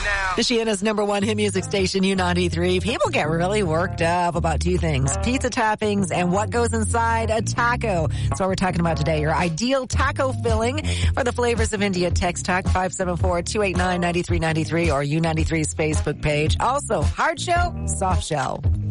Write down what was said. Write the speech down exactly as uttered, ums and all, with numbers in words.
now. Michiana's number one hit music station, U ninety-three. People get really worked up about two things: pizza toppings and what goes inside a taco. That's what we're talking about today. Your ideal taco filling. For the flavors of India, text talk five seven four, two eight nine, nine three nine three or U ninety-three's Facebook page. Also, hard shell, soft shell.